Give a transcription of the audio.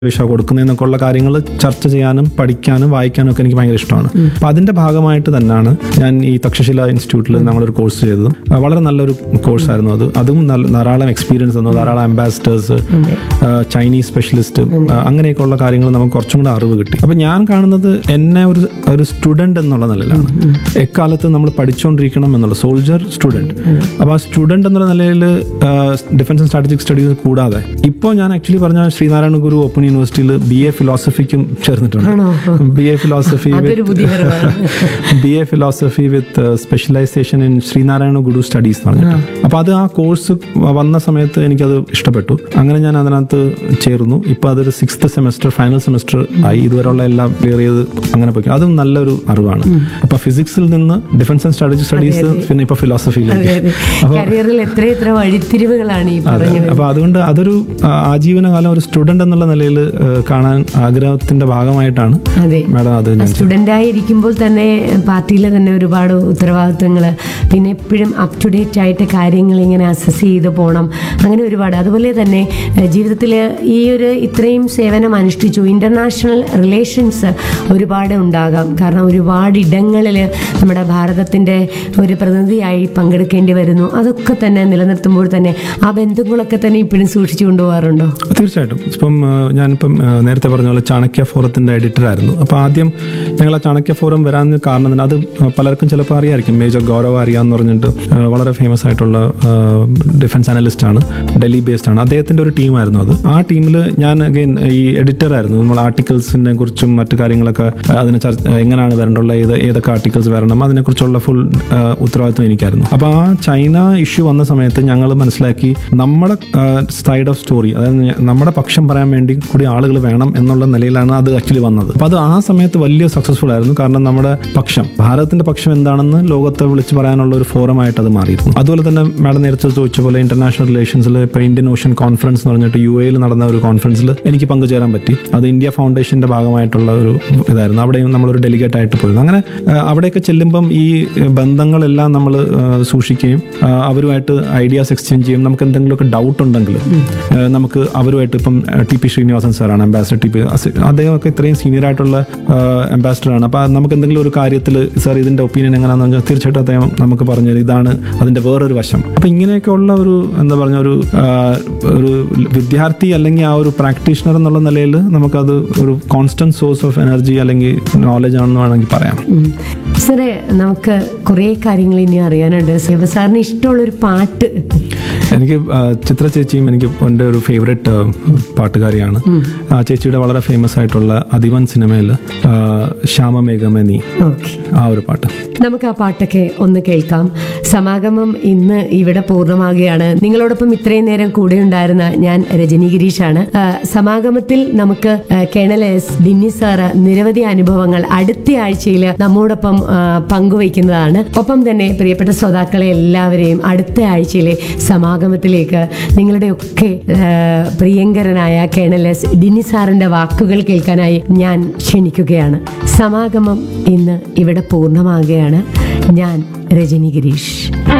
വിഷ കൊടുക്കുന്നതെന്നൊക്കെ ഉള്ള കാര്യങ്ങൾ ചർച്ച ചെയ്യാനും പഠിക്കാനും വായിക്കാനും ഒക്കെ എനിക്ക് ഭയങ്കര ഇഷ്ടമാണ്. അപ്പം അതിന്റെ ഭാഗമായിട്ട് തന്നെയാണ് ഞാൻ ഈ തക്ഷശില ഇൻസ്റ്റിറ്റ്യൂട്ടിൽ നമ്മളൊരു കോഴ്സ് ചെയ്തത്. വളരെ നല്ലൊരു കോഴ്സായിരുന്നു അത്. അതും ധാരാളം എക്സ്പീരിയൻസ് തന്നു, ധാരാളം അംബാസിഡേഴ്സ്, ചൈനീസ് സ്പെഷ്യലിസ്റ്റ്, അങ്ങനെയൊക്കെ ഉള്ള കാര്യങ്ങൾ നമുക്ക് കുറച്ചും കൂടെ അറിവ് കിട്ടി. അപ്പം ഞാൻ കാണുന്നത് എന്നെ ഒരു സ്റ്റുഡന്റ് എന്നുള്ള നിലയിലാണ്. എക്കാലത്ത് നമ്മൾ പഠിച്ചുകൊണ്ടിരിക്കണം എന്നുള്ള സോൾജർ സ്റ്റുഡന്റ്. അപ്പോൾ ആ സ്റ്റുഡന്റ് എന്നുള്ള നിലയിൽ ഡിഫൻസ് ആൻഡ് സ്ട്രാറ്റജിക് സ്റ്റഡീസ് കൂടാതെ ഇപ്പോൾ ഞാൻ ആക്ച്വലി പറഞ്ഞ ശ്രീനാരായണ ഗുരു ഓപ്പൺ യൂണിവേഴ്സിറ്റിയിൽ BA ഫിലോസഫിക്കും ചേർന്നിട്ടുണ്ട്. BA philosophy with specialisation in Sreenarayana Guru studies എന്ന് പറഞ്ഞിട്ട്. അപ്പോൾ അത് ആ കോഴ്സ് വന്ന സമയത്ത് എനിക്കത് ഇഷ്ടപ്പെട്ടു. അങ്ങനെ ഞാൻ അതിനകത്ത് ചേർന്നു. ഇപ്പോൾ അതൊരു 6th സെമസ്റ്റർ ഫൈനൽ സെമസ്റ്റർ ആയി. ഇതുവരെയുള്ള എല്ലാം ക്ലിയർ ചെയ്ത് അങ്ങനെ പോയി. അതും നല്ലൊരു അറിവാണ്. അപ്പോൾ ഫിസിക്സിൽ നിന്ന് ഡിഫൻസ് ആൻഡ് സ്ട്രാറ്റജിക് സ്റ്റഡീസ്, പിന്നെ ഇപ്പോൾ ഫിലോസഫിയിലേക്ക്. അപ്പോൾ അതുകൊണ്ട് അതൊരു ആജീവനകാലം ഒരു സ്റ്റുഡന്റ് എന്നുള്ള നിലയിൽ കാണാൻ ആഗ്രഹത്തിന്റെ ഭാഗമായിട്ടാണ് മാഡം അത്. സ്റ്റുഡന്റ് ആയിരിക്കുമ്പോൾ തന്നെ പാർട്ടിയിലെ തന്നെ ഒരുപാട് ഉത്തരവാദിത്വങ്ങൾ, പിന്നെ എപ്പോഴും അപ് ടു ഡേറ്റ് ആയിട്ട് കാര്യങ്ങൾ ഇങ്ങനെ അസസ് ചെയ്ത് പോകണം, അങ്ങനെ ഒരുപാട്. അതുപോലെ തന്നെ ജീവിതത്തിൽ ഈ ഒരു ഇത്രയും സേവനം അനുഷ്ഠിച്ചു, ഇന്റർനാഷണൽ റിലേഷൻസ് ഒരുപാട് ഉണ്ടാകാം. കാരണം ഒരുപാട് ഇടങ്ങളിൽ നമ്മുടെ ഭാരതത്തിന്റെ ഒരു പ്രതിനിധിയായി പങ്കെടുക്കേണ്ടി വരുന്നു. അതൊക്കെ തന്നെ നിലനിർത്തുമ്പോൾ തന്നെ ആ ബന്ധങ്ങളൊക്കെ തന്നെ ഇപ്പോഴും സൂക്ഷിച്ചു കൊണ്ടുപോകാറുണ്ടോ? തീർച്ചയായിട്ടും. ഇപ്പം ഞാനിപ്പം നേരത്തെ പറഞ്ഞ പോലെ ചാണക്യ ഫോറത്തിന്റെ എഡിറ്റർ ആയിരുന്നു. അപ്പോൾ ആദ്യം ഞങ്ങൾ ആ ചാണക്യ ഫോറം വരാൻ കാരണം അത് പലർക്കും ചിലപ്പോൾ അറിയായിരിക്കും. മേജർ ഗൗരവ അറിയാന്ന് പറഞ്ഞിട്ട് വളരെ ഫേമസ് ആയിട്ടുള്ള ഡിഫൻസ് അനലിസ്റ്റ് ആണ്, ഡൽഹി ബേസ്ഡ് ആണ്. അദ്ദേഹത്തിന്റെ ഒരു ടീമായിരുന്നു അത്. ആ ടീമിൽ ഞാൻ അഗൈൻ ഈ എഡിറ്റർ ആയിരുന്നു. നമ്മൾ ആർട്ടിക്കിൾസിനെ കുറിച്ചും മറ്റു കാര്യങ്ങളൊക്കെ അതിന് എങ്ങനെയാണ് വരേണ്ടുള്ള, ഏതൊക്കെ ആർട്ടിക്കിൾസ് വരണം, അതിനെക്കുറിച്ചുള്ള ഫുൾ ഉത്തരവാദിത്വം എനിക്കായിരുന്നു. അപ്പോൾ ആ ചൈന ഇഷ്യൂ വന്ന സമയത്ത് ഞങ്ങൾ മനസ്സിലാക്കി നമ്മുടെ സൈഡ് ഓഫ് സ്റ്റോറി, അതായത് നമ്മുടെ പക്ഷം പറയാൻ വേണ്ടി കൂടി ആളുകൾ വേണം എന്നുള്ള നിലയിലാണ് അത് ആക്ച്വലി വന്നത്. അപ്പോൾ അത് ആ സമയത്ത് വലിയ സക്സസ്ഫുൾ ആയിരുന്നു. കാരണം നമ്മുടെ പക്ഷം, ഭാരതത്തിന്റെ പക്ഷം എന്താണെന്ന് ലോകത്തെ വിളിച്ച് പറയാനുള്ള ഒരു ഫോറമായിട്ട് അത് മാറിയിരുന്നു. അതുപോലെ തന്നെ മാഡം നേരത്തെ ചോദിച്ച പോലെ ഇന്റർനാഷണൽ റിലേഷൻസിൽ ഇപ്പോൾ ഇന്ത്യൻ ഓഷ്യൻ കോൺഫറൻസ് എന്ന് പറഞ്ഞിട്ട് UAE നടന്ന ഒരു കോൺഫറൻസിൽ എനിക്ക് പങ്കുചേരാൻ പറ്റി. അത് ഇന്ത്യ ഫൗണ്ടേഷന്റെ ഭാഗമായിട്ടുള്ള ഒരു ഇതായിരുന്നു. അവിടെയും നമ്മളൊരു ഡെലിഗേറ്റ് ആയിട്ട് പോയിരുന്നു. അങ്ങനെ അവിടെയൊക്കെ ചെല്ലുമ്പം ഈ ബന്ധങ്ങളെല്ലാം നമ്മൾ സൂക്ഷിക്കുകയും അവരുമായിട്ട് ഐഡിയാസ് എക്സ്ചേഞ്ച് ചെയ്യും. നമുക്ക് എന്തെങ്കിലുമൊക്കെ ഡൗട്ട് ഉണ്ടെങ്കിൽ നമുക്ക് അവരുമായിട്ട്, ഇപ്പം TP ശ്രീനിവാസൻ സാറാണ് അംബാസിഡർ. അദ്ദേഹമൊക്കെ ഇത്രയും സീനിയർ ആയിട്ടുള്ള അംബാസിഡറാണ്. അപ്പോൾ നമുക്ക് എന്തെങ്കിലും ഒരു കാര്യത്തിൽ സാർ ഇതിന്റെ ഒപ്പീനിയൻ എങ്ങനെയാണെന്ന് പറഞ്ഞാൽ തീർച്ചയായിട്ടും അദ്ദേഹം നമുക്ക് പറഞ്ഞു ഇതാണ് അതിന്റെ വേറൊരു വശം. അപ്പോൾ ഇങ്ങനെയൊക്കെ ഉള്ള ഒരു എന്താ പറഞ്ഞ ഒരു വിദ്യാർത്ഥി അല്ലെങ്കിൽ ആ ഒരു പ്രാക്ടീഷണർ എന്നുള്ള നിലയിൽ നമുക്കത് ഒരു കോൺസ്റ്റന്റ് സോഴ്സ് ഓഫ് എനർജി അല്ലെങ്കിൽ നോളജ് ആണെന്ന് വേണമെങ്കിൽ പറയാം. സാറേ, നമുക്ക് കുറേ കാര്യങ്ങൾ ഇനി അറിയാനുണ്ട്. സാറിന് ഇഷ്ടമുള്ളൊരു പാട്ട്? എനിക്ക് ചിത്ര ചേച്ചിയും എനിക്ക് എൻ്റെ ഒരു ഫേവറേറ്റ് പാട്ടുകാരിയാണ്. ആ ചേച്ചിയുടെ വളരെ ഫേമസ് ആയിട്ടുള്ള അതിവൻ സിനിമയിൽ ശ്യാമമേഘമേ നീ, ആ ഒരു പാട്ട്. നമുക്ക് ആ പാട്ടൊക്കെ ഒന്ന് കേൾക്കാം. സമാഗമം ഇന്ന് ഇവിടെ പൂർണ്ണമാകുകയാണ്. നിങ്ങളോടൊപ്പം ഇത്രയും നേരം കൂടെ ഉണ്ടായിരുന്ന ഞാൻ രജനി ഗിരീഷാണ്. സമാഗമത്തിൽ നമുക്ക് കേണൽ എസ് ഡിന്നി സാറ് നിരവധി അനുഭവങ്ങൾ അടുത്ത ആഴ്ചയിൽ നമ്മോടൊപ്പം പങ്കുവയ്ക്കുന്നതാണ്. ഒപ്പം തന്നെ പ്രിയപ്പെട്ട ശ്രോതാക്കളെ എല്ലാവരെയും അടുത്ത ആഴ്ചയിലെ സമാഗമത്തിലേക്ക് നിങ്ങളുടെയൊക്കെ പ്രിയങ്കരനായ കേണൽ എസ് ഡിന്നി സാറിന്റെ വാക്കുകൾ കേൾക്കാനായി ഞാൻ ക്ഷണിക്കുകയാണ്. സമാഗമം ഇന്ന് ഇവിടെ പൂർണ്ണമാകുകയാണ്. ഞാൻ രജനി ഗിരീഷ്.